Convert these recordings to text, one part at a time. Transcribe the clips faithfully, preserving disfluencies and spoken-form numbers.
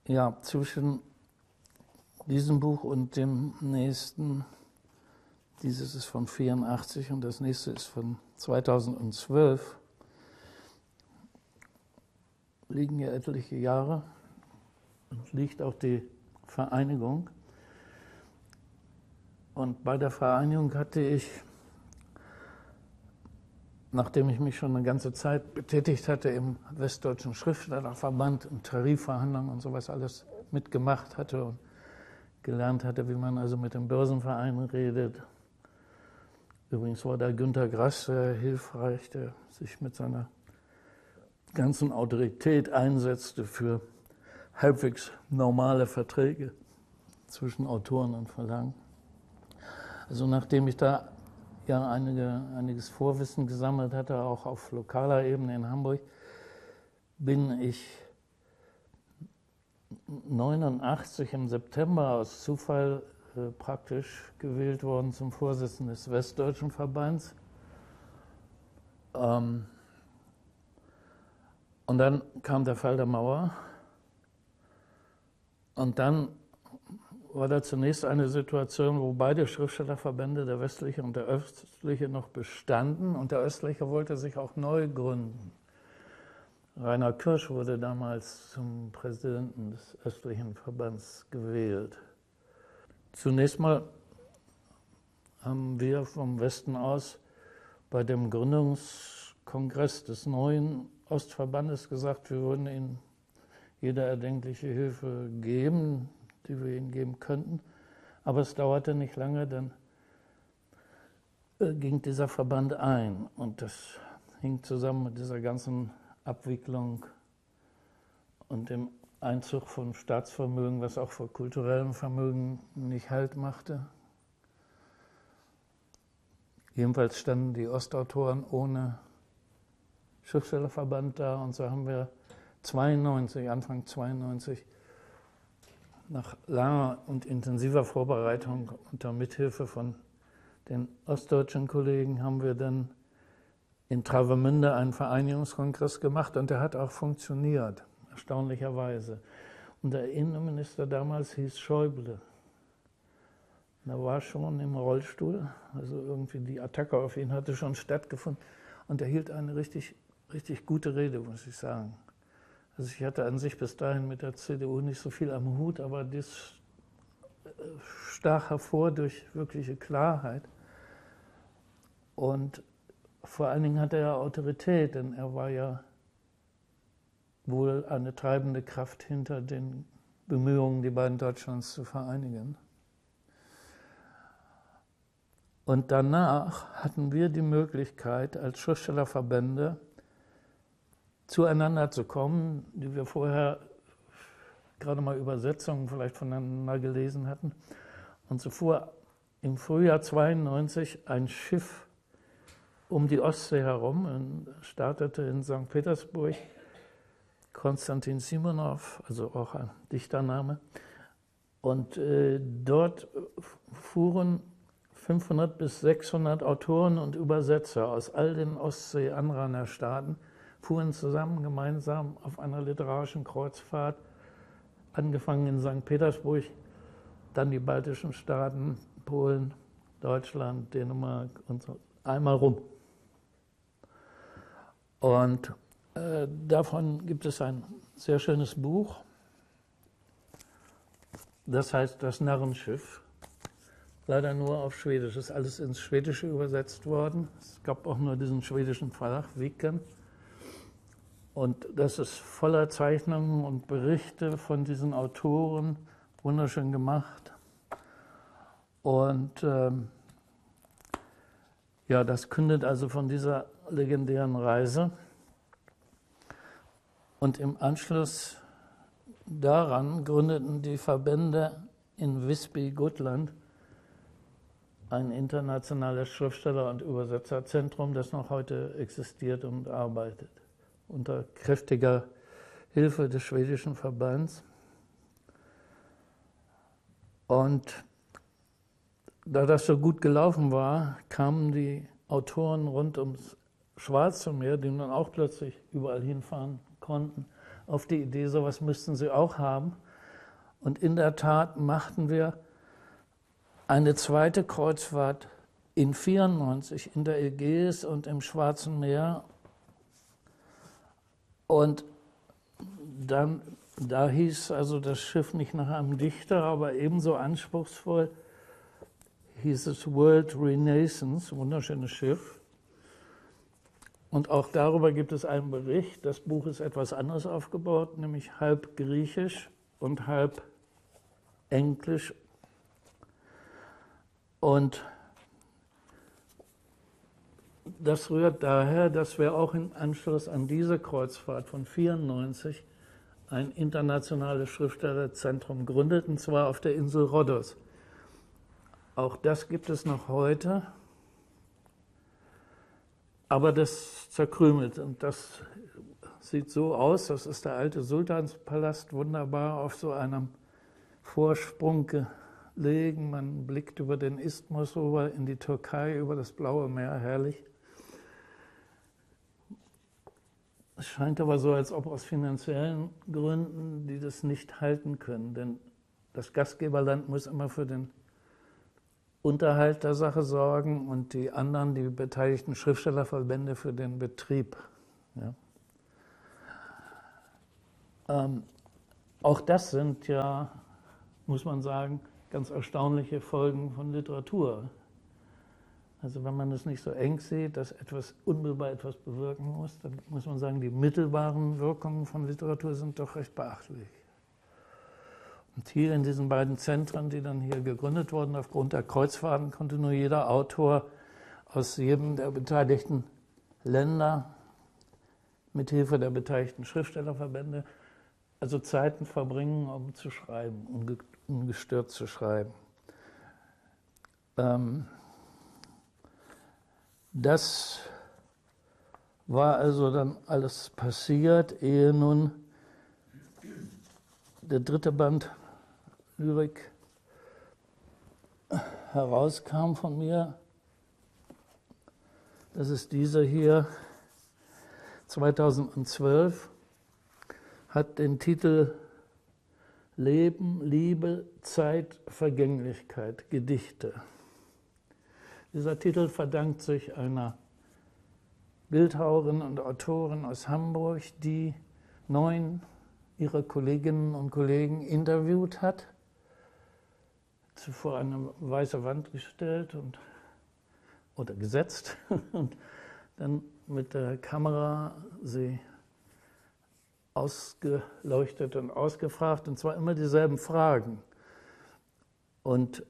Ja, zwischen diesem Buch und dem nächsten, dieses ist von vierundachtzig und das nächste ist von zweitausendzwölf, liegen ja etliche Jahre und liegt auch die Vereinigung. Und bei der Vereinigung hatte ich, nachdem ich mich schon eine ganze Zeit betätigt hatte im Westdeutschen Schriftstellerverband, in Tarifverhandlungen und sowas alles mitgemacht hatte und gelernt hatte, wie man also mit dem Börsenverein redet. Übrigens war da Günter Grass sehr hilfreich, der sich mit seiner ganzen Autorität einsetzte für halbwegs normale Verträge zwischen Autoren und Verlagen. Also nachdem ich da ja einige, einiges Vorwissen gesammelt hatte, auch auf lokaler Ebene in Hamburg, bin ich neunundachtzig im September aus Zufall äh, praktisch gewählt worden zum Vorsitzenden des Westdeutschen Verbands. Ähm, und dann kam der Fall der Mauer. Und dann war da zunächst eine Situation, wo beide Schriftstellerverbände, der westliche und der östliche, noch bestanden. Und der östliche wollte sich auch neu gründen. Rainer Kirsch wurde damals zum Präsidenten des östlichen Verbands gewählt. Zunächst mal haben wir vom Westen aus bei dem Gründungskongress des neuen Ostverbandes gesagt, wir würden ihnen jede erdenkliche Hilfe geben, die wir ihnen geben könnten. Aber es dauerte nicht lange, dann ging dieser Verband ein. Und das hing zusammen mit dieser ganzen Abwicklung und dem Einzug von Staatsvermögen, was auch vor kulturellem Vermögen nicht Halt machte. Jedenfalls standen die Ostautoren ohne Schriftstellerverband da und so haben wir zweiundneunzig, Anfang zweiundneunzig, nach langer und intensiver Vorbereitung unter Mithilfe von den ostdeutschen Kollegen haben wir dann in Travemünde einen Vereinigungskongress gemacht und der hat auch funktioniert, erstaunlicherweise. Und der Innenminister damals hieß Schäuble. Er war schon im Rollstuhl, also irgendwie die Attacke auf ihn hatte schon stattgefunden und er hielt eine richtig, richtig gute Rede, muss ich sagen. Also ich hatte an sich bis dahin mit der C D U nicht so viel am Hut, aber das stach hervor durch wirkliche Klarheit. Und vor allen Dingen hatte er Autorität, denn er war ja wohl eine treibende Kraft hinter den Bemühungen, die beiden Deutschlands zu vereinigen. Und danach hatten wir die Möglichkeit, als Schriftstellerverbände zueinander zu kommen, die wir vorher gerade mal Übersetzungen vielleicht voneinander gelesen hatten. Und so fuhr im Frühjahr zweiundneunzig ein Schiff um die Ostsee herum und startete in Sankt Petersburg. Konstantin Simonow, also auch ein Dichtername. Und äh, dort fuhren fünfhundert bis sechshundert Autoren und Übersetzer aus all den Ostsee-Anrainerstaaten, fuhren zusammen gemeinsam auf einer literarischen Kreuzfahrt, angefangen in Sankt Petersburg, dann die baltischen Staaten, Polen, Deutschland, Dänemark und so, einmal rum. Und äh, davon gibt es ein sehr schönes Buch, das heißt Das Narrenschiff, leider nur auf Schwedisch, ist alles ins Schwedische übersetzt worden. Es gab auch nur diesen schwedischen Verlag, Viken. Und das ist voller Zeichnungen und Berichte von diesen Autoren, wunderschön gemacht. Und ähm, ja, das kündet also von dieser legendären Reise. Und im Anschluss daran gründeten die Verbände in Visby, Gotland, ein internationales Schriftsteller- und Übersetzerzentrum, das noch heute existiert und arbeitet, unter kräftiger Hilfe des schwedischen Verbands. Und da das so gut gelaufen war, kamen die Autoren rund ums Schwarze Meer, die nun auch plötzlich überall hinfahren konnten, auf die Idee, sowas müssten sie auch haben. Und in der Tat machten wir eine zweite Kreuzfahrt in vierundneunzig in der Ägäis und im Schwarzen Meer. Und dann, da hieß also das Schiff nicht nach einem Dichter, aber ebenso anspruchsvoll hieß es World Renaissance, wunderschönes Schiff. Und auch darüber gibt es einen Bericht. Das Buch ist etwas anders aufgebaut, nämlich halb griechisch und halb englisch. Und das rührt daher, dass wir auch im Anschluss an diese Kreuzfahrt von vierundneunzig ein internationales Schriftstellerzentrum gründeten, und zwar auf der Insel Rhodos. Auch das gibt es noch heute, aber das zerkrümelt. Und das sieht so aus, das ist der alte Sultanspalast, wunderbar auf so einem Vorsprung gelegen. Man blickt über den Isthmus rüber in die Türkei, über das blaue Meer, herrlich. Es scheint aber so, als ob aus finanziellen Gründen die das nicht halten können, denn das Gastgeberland muss immer für den Unterhalt der Sache sorgen und die anderen, die beteiligten Schriftstellerverbände, für den Betrieb. Ja. Ähm, auch das sind ja, muss man sagen, ganz erstaunliche Folgen von Literatur. Also wenn man es nicht so eng sieht, dass etwas unmittelbar etwas bewirken muss, dann muss man sagen, die mittelbaren Wirkungen von Literatur sind doch recht beachtlich. Und hier in diesen beiden Zentren, die dann hier gegründet wurden, aufgrund der Kreuzfahrten, konnte nur jeder Autor aus jedem der beteiligten Länder mit Hilfe der beteiligten Schriftstellerverbände also Zeiten verbringen, um zu schreiben, um ungestört zu schreiben. Ähm, Das war also dann alles passiert, ehe nun der dritte Band Lyrik herauskam von mir. Das ist dieser hier, zweitausendzwölf, hat den Titel Leben, Liebe, Zeit, Vergänglichkeit, Gedichte. Dieser Titel verdankt sich einer Bildhauerin und Autorin aus Hamburg, die neun ihrer Kolleginnen und Kollegen interviewt hat, zuvor eine weiße Wand gestellt und, oder gesetzt und dann mit der Kamera sie ausgeleuchtet und ausgefragt, und zwar immer dieselben Fragen. Und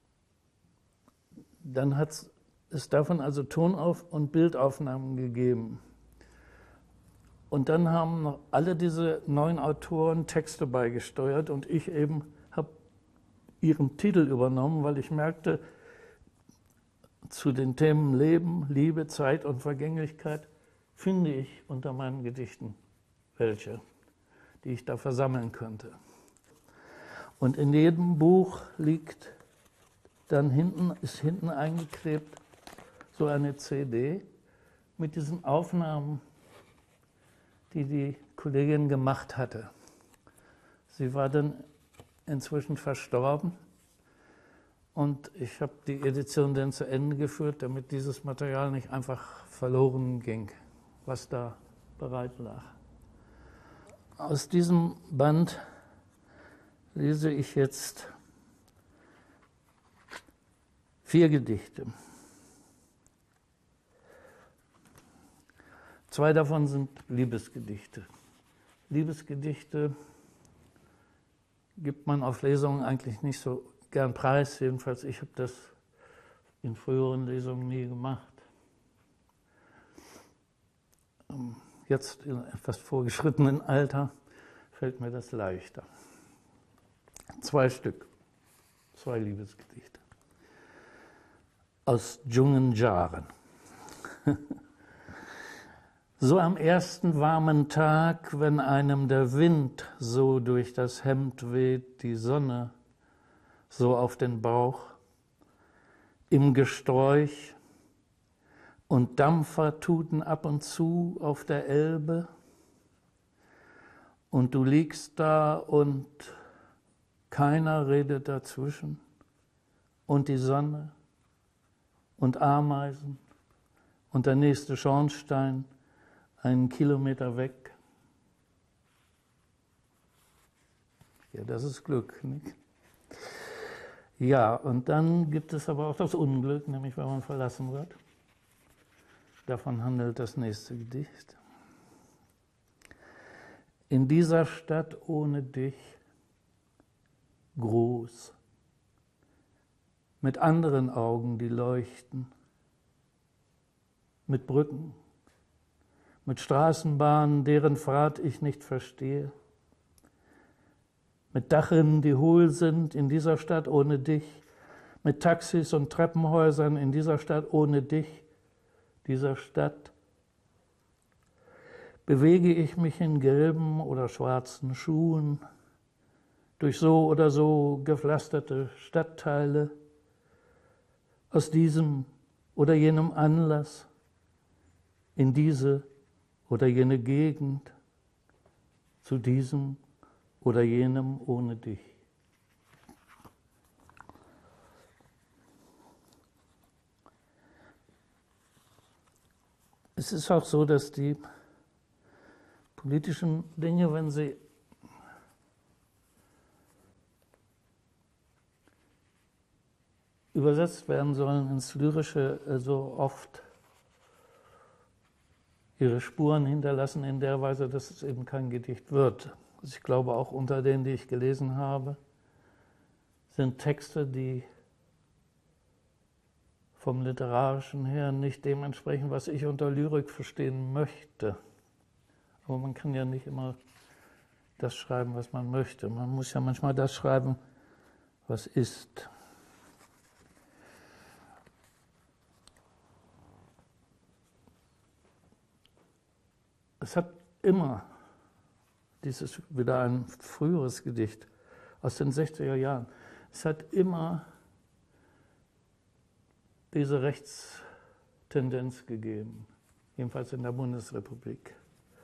dann hat es davon also Tonauf- und Bildaufnahmen gegeben. Und dann haben noch alle diese neun Autoren Texte beigesteuert und ich eben habe ihren Titel übernommen, weil ich merkte, zu den Themen Leben, Liebe, Zeit und Vergänglichkeit finde ich unter meinen Gedichten welche, die ich da versammeln könnte. Und in jedem Buch liegt dann hinten, ist hinten eingeklebt so eine C D mit diesen Aufnahmen, die die Kollegin gemacht hatte. Sie war dann inzwischen verstorben und ich habe die Edition dann zu Ende geführt, damit dieses Material nicht einfach verloren ging, was da bereit lag. Aus diesem Band lese ich jetzt vier Gedichte. Zwei davon sind Liebesgedichte. Liebesgedichte gibt man auf Lesungen eigentlich nicht so gern preis, jedenfalls ich habe das in früheren Lesungen nie gemacht. Jetzt in etwas vorgeschrittenen Alter fällt mir das leichter. Zwei Stück, zwei Liebesgedichte. Aus jungen Jahren. So am ersten warmen Tag, wenn einem der Wind so durch das Hemd weht, die Sonne so auf den Bauch, im Gesträuch und Dampfer tuten ab und zu auf der Elbe und du liegst da und keiner redet dazwischen und die Sonne und Ameisen und der nächste Schornstein einen Kilometer weg. Ja, das ist Glück, nicht? Ja, und dann gibt es aber auch das Unglück, nämlich wenn man verlassen wird. Davon handelt das nächste Gedicht. In dieser Stadt ohne dich, groß, mit anderen Augen, die leuchten, mit Brücken, mit Straßenbahnen, deren Fahrt ich nicht verstehe, mit Dachrinnen, die hohl sind, in dieser Stadt ohne dich, mit Taxis und Treppenhäusern, in dieser Stadt ohne dich, dieser Stadt, bewege ich mich in gelben oder schwarzen Schuhen durch so oder so gepflasterte Stadtteile, aus diesem oder jenem Anlass, in diese oder jene Gegend, zu diesem oder jenem ohne dich. Es ist auch so, dass die politischen Dinge, wenn sie übersetzt werden sollen ins Lyrische, so oft ihre Spuren hinterlassen in der Weise, dass es eben kein Gedicht wird. Also ich glaube, auch unter denen, die ich gelesen habe, sind Texte, die vom Literarischen her nicht dem entsprechen, was ich unter Lyrik verstehen möchte. Aber man kann ja nicht immer das schreiben, was man möchte. Man muss ja manchmal das schreiben, was ist. Es hat immer, dies ist wieder ein früheres Gedicht aus den sechziger Jahren, es hat immer diese Rechtstendenz gegeben, jedenfalls in der Bundesrepublik.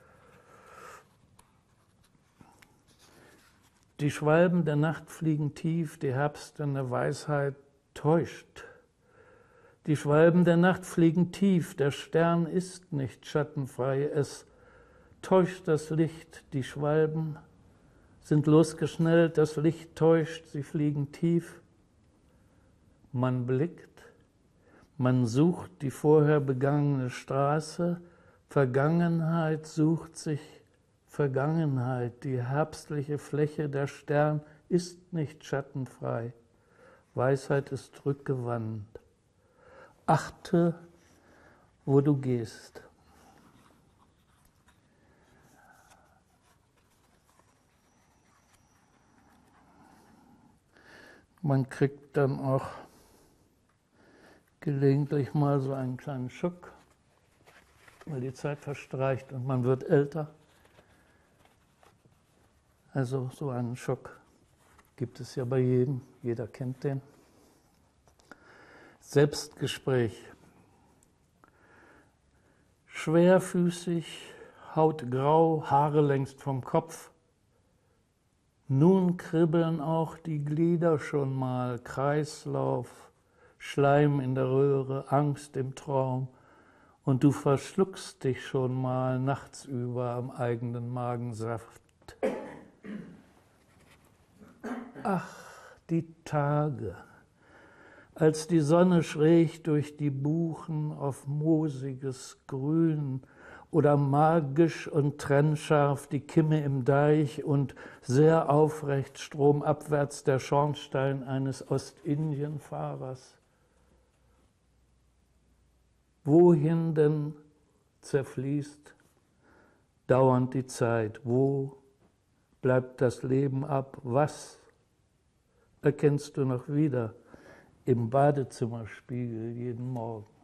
Die Schwalben der Nacht fliegen tief, die herbstende Weisheit täuscht. Die Schwalben der Nacht fliegen tief, der Stern ist nicht schattenfrei, es täuscht das Licht, die Schwalben sind losgeschnellt, das Licht täuscht, sie fliegen tief. Man blickt, man sucht die vorher begangene Straße, Vergangenheit sucht sich Vergangenheit, die herbstliche Fläche, der Stern ist nicht schattenfrei, Weisheit ist rückgewandt. Achte, wo du gehst. Man kriegt dann auch gelegentlich mal so einen kleinen Schock, weil die Zeit verstreicht und man wird älter. Also so einen Schock gibt es ja bei jedem, jeder kennt den. Selbstgespräch. Schwerfüßig, Haut grau, Haare längst vom Kopf. Nun kribbeln auch die Glieder schon mal, Kreislauf, Schleim in der Röhre, Angst im Traum. Und du verschluckst dich schon mal nachts über am eigenen Magensaft. Ach, die Tage, als die Sonne schräg durch die Buchen auf moosiges Grün oder magisch und trennscharf die Kimme im Deich und sehr aufrecht stromabwärts der Schornstein eines Ostindienfahrers. Wohin denn zerfließt dauernd die Zeit? Wo bleibt das Leben ab? Was erkennst du noch wieder im Badezimmerspiegel jeden Morgen?